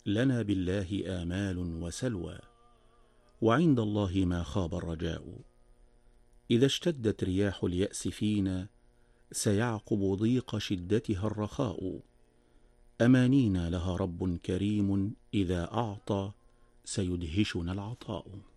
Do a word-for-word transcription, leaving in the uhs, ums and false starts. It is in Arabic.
لنا بالله آمال وسلوى، وعند الله ما خاب الرجاء. إذا اشتدت رياح اليأس فينا سيعقب ضيق شدتها الرخاء. أمانينا لها رب كريم إذا أعطى سيدهشنا العطاء.